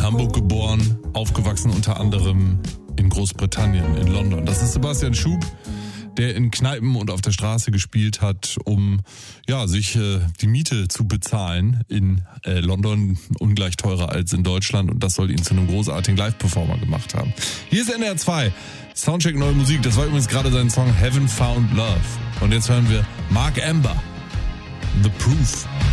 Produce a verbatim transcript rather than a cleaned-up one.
Hamburg geboren, aufgewachsen unter anderem in Großbritannien, in London. Das ist Sebastian Schub, der in Kneipen und auf der Straße gespielt hat, um ja sich äh, die Miete zu bezahlen in äh, London, ungleich teurer als in Deutschland, und das soll ihn zu einem großartigen Live-Performer gemacht haben. Hier ist N D R zwei, Soundcheck Neue Musik. Das war übrigens gerade sein Song Heaven Found Love. Und jetzt hören wir Mark Amber, The Proof.